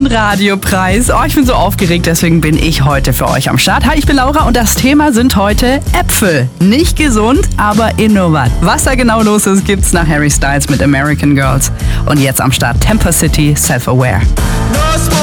Radiopreis. Oh, ich bin so aufgeregt, deswegen bin ich heute für euch am Start. Hi, ich bin Laura und das Thema sind heute Äpfel. Nicht gesund, aber innovativ. Was da genau los ist, gibt's nach Harry Styles mit American Girls. Und jetzt am Start Temper City, Self-Aware.